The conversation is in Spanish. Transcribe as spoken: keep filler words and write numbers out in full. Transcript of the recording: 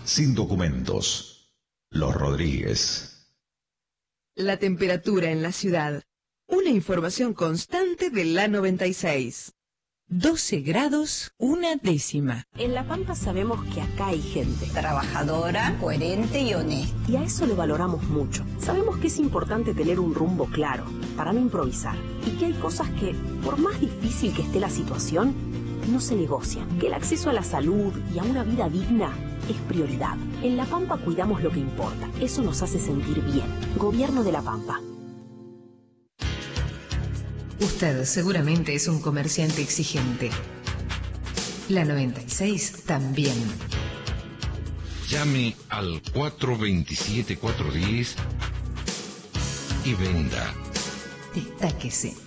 sin documentos. Los Rodríguez. La temperatura en la ciudad. Una información constante de la noventa y seis. doce grados, una décima. En La Pampa sabemos que acá hay gente trabajadora, coherente y honesta. Y a eso lo valoramos mucho. Sabemos que es importante tener un rumbo claro, para no improvisar. Y que hay cosas que, por más difícil que esté la situación, no se negocian. Que el acceso a la salud y a una vida digna es prioridad. En La Pampa cuidamos lo que importa. Eso nos hace sentir bien. Gobierno de La Pampa. Usted seguramente es un comerciante exigente. La noventa y seis también. Llame al cuatro veintisiete, cuatrocientos diez y venda. Destáquese.